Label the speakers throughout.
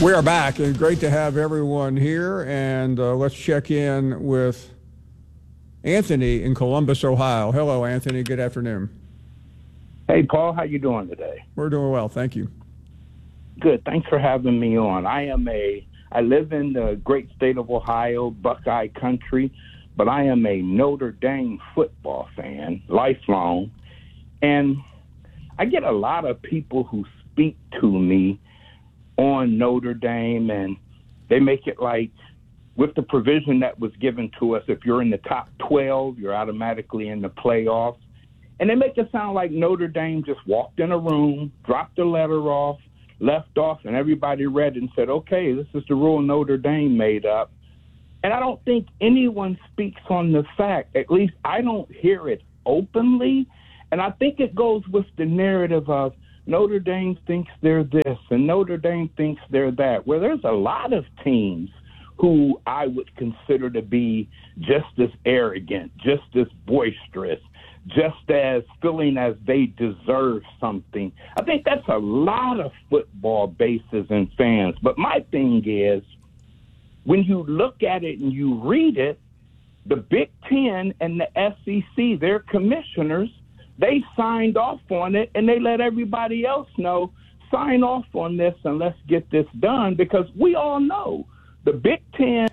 Speaker 1: We are back, and great to have everyone here. And let's check in with Anthony in Columbus, Ohio. Hello, Anthony. Good afternoon.
Speaker 2: Hey, Paul. How you doing today?
Speaker 1: We're doing well, thank you.
Speaker 2: Good. Thanks for having me on. I live in the great state of Ohio, Buckeye country, but I am a Notre Dame football fan, lifelong. And I get a lot of people who speak to me on Notre Dame, and they make it like with the provision that was given to us, if you're in the top 12, you're automatically in the playoffs. And they make it sound like Notre Dame just walked in a room, dropped the letter off, left off, and everybody read it and said, okay, this is the rule Notre Dame made up. And I don't think anyone speaks on the fact, at least I don't hear it openly, and I think it goes with the narrative of Notre Dame thinks they're this and Notre Dame thinks they're that, where there's a lot of teams who I would consider to be just as arrogant, just as boisterous, just as feeling as they deserve something. I think that's a lot of football bases and fans. But my thing is, when you look at it and you read it, the Big Ten and the SEC, their commissioners, they signed off on it, and they let everybody else know, sign off on this and let's get this done, because we all know the Big Ten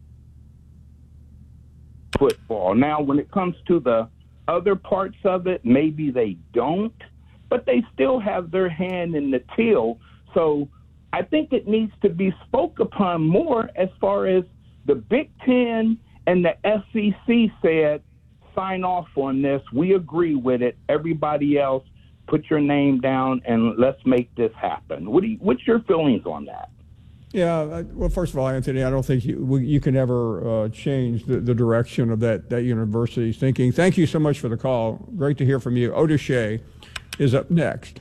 Speaker 2: football. Now, when it comes to the other parts of it, maybe they don't, but they still have their hand in the till. So I think it needs to be spoke upon more as far as the Big Ten and the SEC said, sign off on this. We agree with it. Everybody else, put your name down and let's make this happen. What's your feelings on that?
Speaker 1: Yeah, well, first of all, Anthony, I don't think you can ever change the direction of that university's thinking. Thank you so much for the call. Great to hear from you. Otis Shea is up next.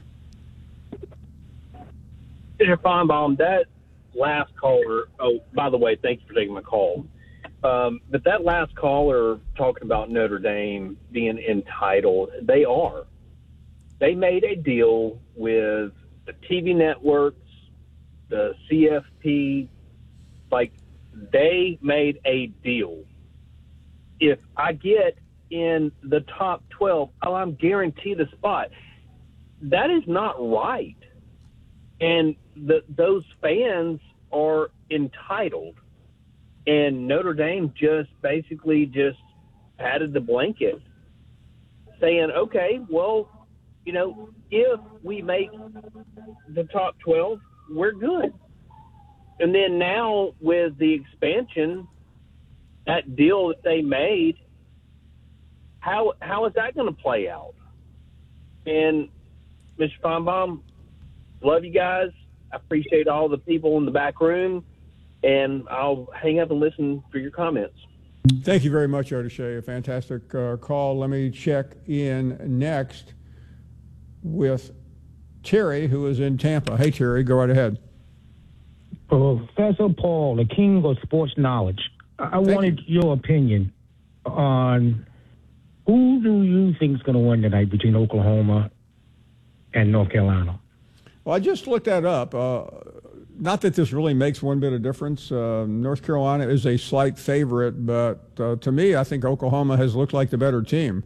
Speaker 3: Mr. Feinbaum, that last caller, by the way, thank you for taking my call. But that last caller talking about Notre Dame being entitled, they are. They made a deal with the TV networks, the CFP, like they made a deal. If I get in the top 12, I'm guaranteed a spot. That is not right. And those fans are entitled. And Notre Dame just basically just patted the blanket, saying, okay, well, you know, if we make the top 12, we're good. And then now with the expansion, that deal that they made, how is that going to play out? And Mr. Feinbaum, love you guys. I appreciate all the people in the back room. And I'll hang up and listen for your comments.
Speaker 1: Thank you very much, Otis Shea. A fantastic call. Let me check in next with Terry, who is in Tampa. Hey, Terry, go right ahead.
Speaker 4: Professor Paul, the king of sports knowledge. I wanted your opinion on who do you think is going to win tonight between Oklahoma and North Carolina?
Speaker 1: Well, I just looked that up. Not that this really makes one bit of difference. North Carolina is a slight favorite, but to me, I think Oklahoma has looked like the better team.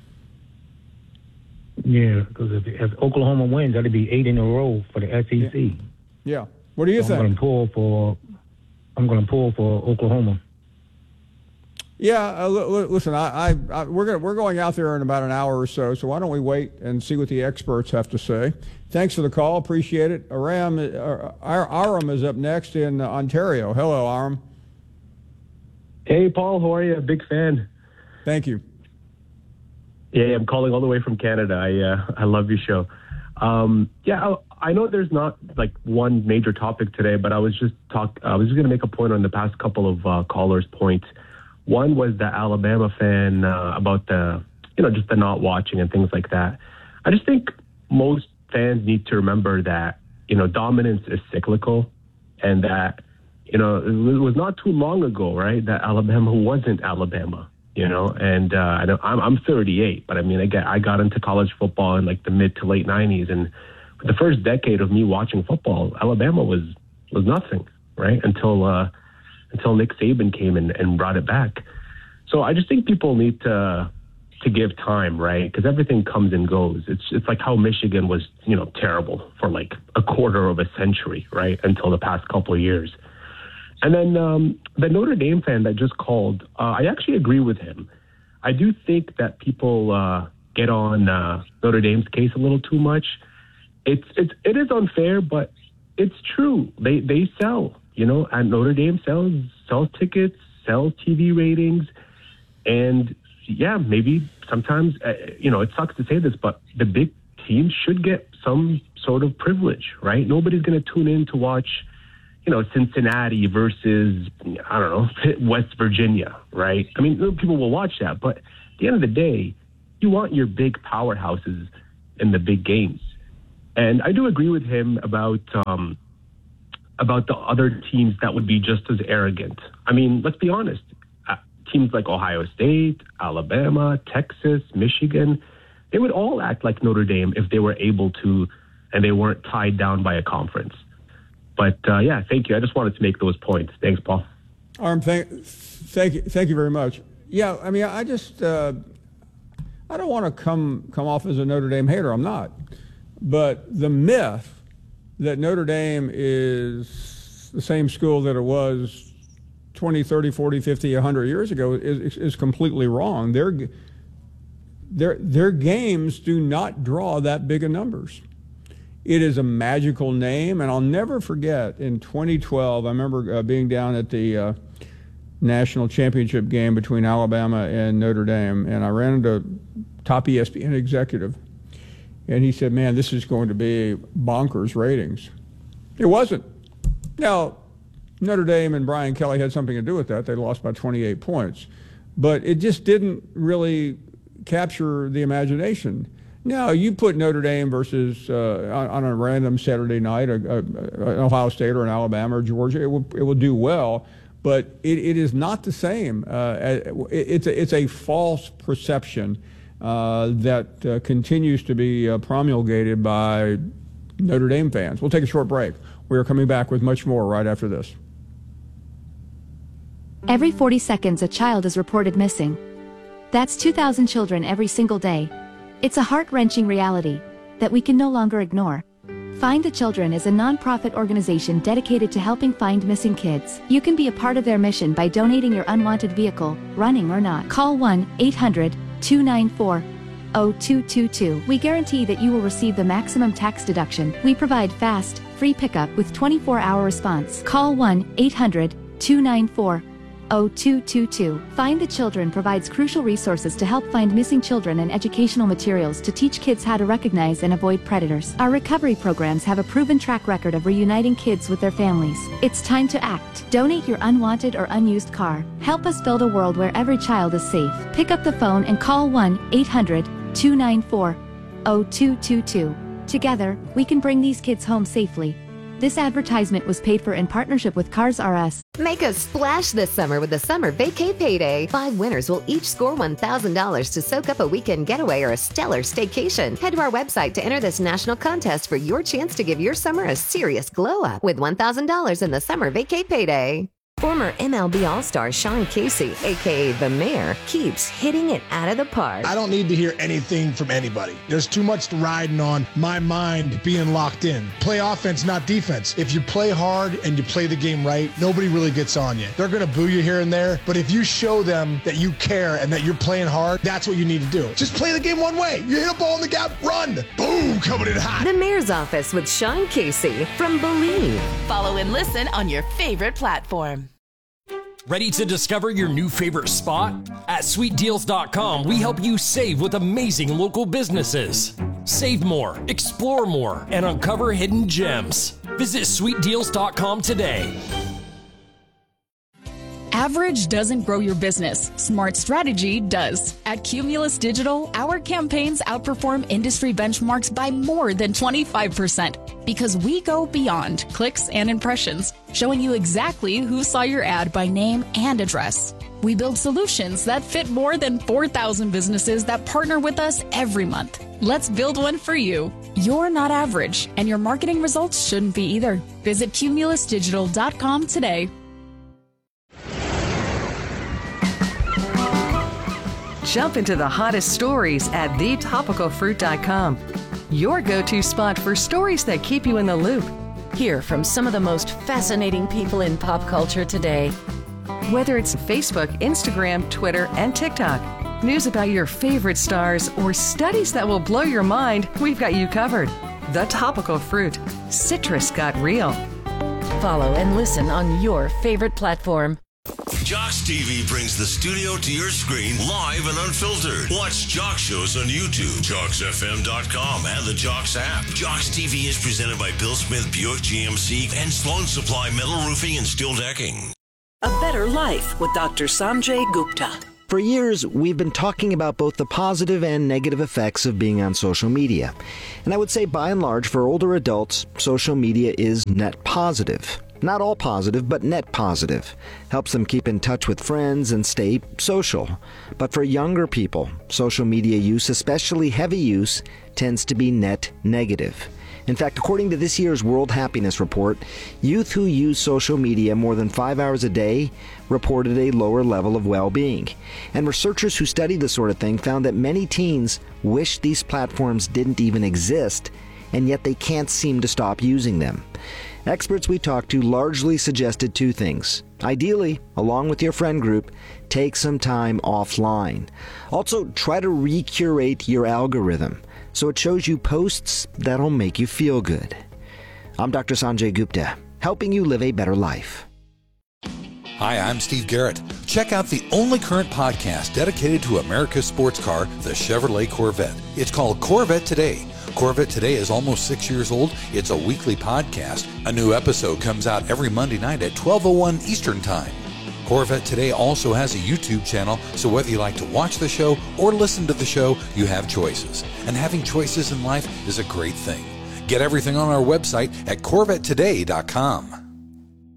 Speaker 4: Yeah, because if Oklahoma wins, that'd be 8 in a row for the SEC.
Speaker 1: Yeah. What do you think?
Speaker 4: I'm going to pull for Oklahoma.
Speaker 1: Yeah, listen, we're going out there in about an hour or so why don't we wait and see what the experts have to say. Thanks for the call. Appreciate it. Aram is up next in Ontario. Hello, Aram.
Speaker 5: Hey, Paul. How are you? Big fan.
Speaker 1: Thank you.
Speaker 5: Yeah, I'm calling all the way from Canada. I love your show. I know there's not like one major topic today, but I was just going to make a point on the past couple of callers' points. One was the Alabama fan about just the not watching and things like that. I just think most fans need to remember that, dominance is cyclical, and that, it was not too long ago, right, that Alabama wasn't Alabama, and I'm 38, but I mean, I got into college football in like the mid to late 90s, and for the first decade of me watching football, Alabama was was nothing, right? Until Nick Saban came and brought it back. So I just think people need to give time, right? Because everything comes and goes. It's like how Michigan was, terrible for like a quarter of a century, right? Until the past couple of years. And then the Notre Dame fan that just called, I actually agree with him. I do think that people get on Notre Dame's case a little too much. It is unfair, but it's true. They sell, and Notre Dame sells tickets, sells TV ratings, and yeah, maybe sometimes, it sucks to say this, but the big teams should get some sort of privilege, right? Nobody's going to tune in to watch, Cincinnati versus, I don't know, West Virginia, right? I mean, people will watch that, but at the end of the day, you want your big powerhouses in the big games. And I do agree with him about the other teams that would be just as arrogant. I mean, let's be honest. Teams like Ohio State, Alabama, Texas, Michigan, they would all act like Notre Dame if they were able to and they weren't tied down by a conference. But, thank you. I just wanted to make those points. Thanks, Paul.
Speaker 1: Thank you very much. Yeah, I mean, I just I don't want to come off as a Notre Dame hater. I'm not. But the myth that Notre Dame is the same school that it was 20, 30, 40, 50, 100 years ago is completely wrong. Their games do not draw that big of numbers. It is a magical name, and I'll never forget in 2012, I remember being down at the national championship game between Alabama and Notre Dame, and I ran into top ESPN executive, and he said, man, this is going to be bonkers ratings. It wasn't. Now, Notre Dame and Brian Kelly had something to do with that. They lost by 28 points. But it just didn't really capture the imagination. Now, you put Notre Dame versus, on a random Saturday night, an Ohio State or an Alabama or Georgia, it will do well. But it is not the same. It's a false perception that continues to be promulgated by Notre Dame fans. We'll take a short break. We are coming back with much more right after this.
Speaker 6: Every 40 seconds, a child is reported missing. That's 2,000 children every single day. It's a heart-wrenching reality that we can no longer ignore. Find the Children is a non-profit organization dedicated to helping find missing kids. You can be a part of their mission by donating your unwanted vehicle, running or not. Call 1-800-294-0222. We guarantee that you will receive the maximum tax deduction. We provide fast, free pickup with 24-hour response. Call 1-800-294-0222. Find the Children provides crucial resources to help find missing children and educational materials to teach kids how to recognize and avoid predators. Our recovery programs have a proven track record of reuniting kids with their families. It's time to act. Donate your unwanted or unused car. Help us build a world where every child is safe. Pick up the phone and call 1-800-294-0222. Together, we can bring these kids home safely. This advertisement was paid for in partnership with Cars R Us.
Speaker 7: Make a splash this summer with the Summer Vacay Payday. 5 winners will each score $1,000 to soak up a weekend getaway or a stellar staycation. Head to our website to enter this national contest for your chance to give your summer a serious glow up with $1,000 in the Summer Vacay Payday. Former MLB All-Star Sean Casey, a.k.a. The Mayor, keeps hitting it out of the park.
Speaker 8: I don't need to hear anything from anybody. There's too much riding on my mind being locked in. Play offense, not defense. If you play hard and you play the game right, nobody really gets on you. They're going to boo you here and there, but if you show them that you care and that you're playing hard, that's what you need to do. Just play the game one way. You hit a ball in the gap, run. Boom, coming in hot.
Speaker 7: The Mayor's Office with Sean Casey from Believe.
Speaker 9: Follow and listen on your favorite platform.
Speaker 10: Ready to discover your new favorite spot? At sweetdeals.com, we help you save with amazing local businesses. Save more, explore more, and uncover hidden gems. Visit sweetdeals.com today.
Speaker 11: Average doesn't grow your business. Smart strategy does. At Cumulus Digital, our campaigns outperform industry benchmarks by more than 25% because we go beyond clicks and impressions, showing you exactly who saw your ad by name and address. We build solutions that fit more than 4,000 businesses that partner with us every month. Let's build one for you. You're not average, and your marketing results shouldn't be either. Visit cumulusdigital.com today.
Speaker 12: Jump into the hottest stories at thetopicalfruit.com. Your go-to spot for stories that keep you in the loop.
Speaker 13: Hear from some of the most fascinating people in pop culture today.
Speaker 12: Whether it's Facebook, Instagram, Twitter, and TikTok, news about your favorite stars, or studies that will blow your mind, we've got you covered. The Topical Fruit. Citrus got real.
Speaker 13: Follow and listen on your favorite platform.
Speaker 14: Jocks TV brings the studio to your screen live and unfiltered. Watch Jocks shows on YouTube, JocksFM.com, and the Jocks app. Jocks TV is presented by Bill Smith Buick GMC and Sloan Supply Metal Roofing and Steel Decking.
Speaker 15: A Better Life with Dr. Sanjay Gupta.
Speaker 16: For years, we've been talking about both the positive and negative effects of being on social media. And I would say, by and large, for older adults, social media is net positive. Not all positive, but net positive. Helps them keep in touch with friends and stay social. But for younger people, social media use, especially heavy use, tends to be net negative. In fact, according to this year's World Happiness Report, youth who use social media more than 5 hours a day reported a lower level of well-being. And researchers who studied this sort of thing found that many teens wish these platforms didn't even exist, and yet they can't seem to stop using them. Experts we talked to largely suggested two things. Ideally, along with your friend group, take some time offline. Also, try to recurate your algorithm so it shows you posts that'll make you feel good. I'm Dr. Sanjay Gupta, helping you live a better life.
Speaker 17: Hi, I'm Steve Garrett. Check out the only current podcast dedicated to America's sports car, the Chevrolet Corvette. It's called Corvette Today. Corvette Today is almost 6 years old. It's a weekly podcast. A new episode comes out every Monday night at 12:01 Eastern Time. Corvette Today also has a YouTube channel, so whether you like to watch the show or listen to the show, you have choices. And having choices in life is a great thing. Get everything on our website at CorvetteToday.com.